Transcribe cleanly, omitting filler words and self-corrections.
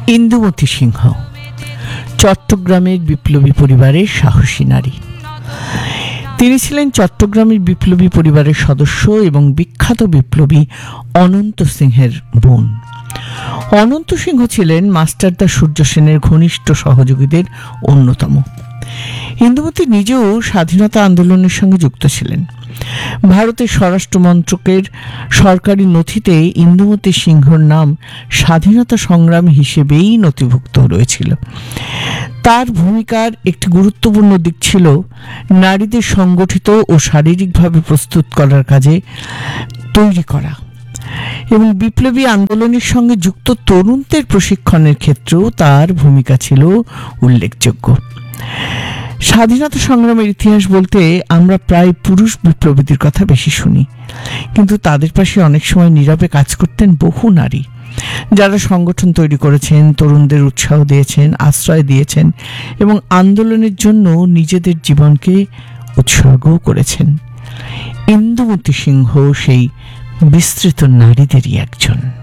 ইন্দুমতি সিংহ চট্টগ্রামের বিপ্লবী পরিবারের সাহসী নারী। তিনি ছিলেন চট্টগ্রামের বিপ্লবী পরিবারের সদস্য এবং বিখ্যাত বিপ্লবী অনন্ত সিংহের বোন। অনন্ত সিংহ ছিলেন মাস্টারদা সূর্য সেনের ঘনিষ্ঠ সহযোগীদের অন্যতম। ইন্দুমতি নিজেও স্বাধীনতা আন্দোলনের সঙ্গে যুক্ত ছিলেন। ভারতের স্বরাষ্ট্র মন্ত্রকের সরকারি নথিতে ইন্দুমতি সিংহর নাম স্বাধীনতা সংগ্রামী হিসেবেই নথিভুক্ত রয়েছিল। তার ভূমিকার একটি গুরুত্বপূর্ণ দিক ছিল নারীদের সংগঠিত ও শারীরিকভাবে প্রস্তুত করার কাজে তৈরি করা এবং বিপ্লবী আন্দোলনের সঙ্গে যুক্ত তরুণদের প্রশিক্ষণের ক্ষেত্রেও তার ভূমিকা ছিল উল্লেখযোগ্য। স্বাধীনতা সংগ্রামের ইতিহাস বলতে আমরা প্রায় পুরুষ বিপ্লবীদের কথা বেশি শুনি, কিন্তু তাদের পাশে অনেক সময় নীরবে কাজ করতেন বহু নারী, যারা সংগঠন তৈরি করেছেন, তরুণদের উৎসাহ দিয়েছেন, আশ্রয় দিয়েছেন এবং আন্দোলনের জন্য নিজেদের জীবনকে উৎসর্গও করেছেন। ইন্দুমতি সিংহ সেই বিস্তৃত নারীদেরই একজন।